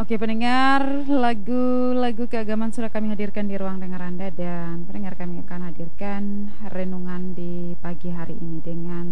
Oke pendengar, lagu-lagu keagamaan sudah kami hadirkan di ruang dengar Anda, dan pendengar kami akan hadirkan renungan di pagi hari ini dengan